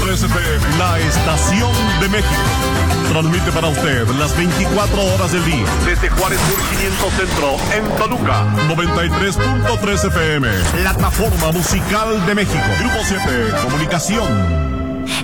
93 FM, la estación de México. Transmite para usted las 24 horas del día. Desde Juárez Sur 500 Centro, en Toluca. 93.3 FM, plataforma musical de México. Grupo 7, Comunicación.